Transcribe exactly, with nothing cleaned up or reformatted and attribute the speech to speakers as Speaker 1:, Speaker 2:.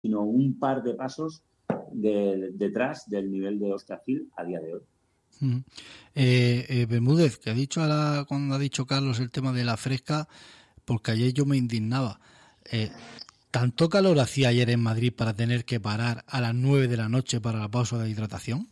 Speaker 1: sino un par de pasos de, detrás del nivel de Oscar Gil a día de hoy.
Speaker 2: Mm. Eh, eh, Bermúdez, que ha dicho ahora, cuando ha dicho Carlos el tema de la fresca, porque ayer yo me indignaba. Eh, ¿Tanto calor hacía ayer en Madrid para tener que parar a las nueve de la noche para la pausa de hidratación?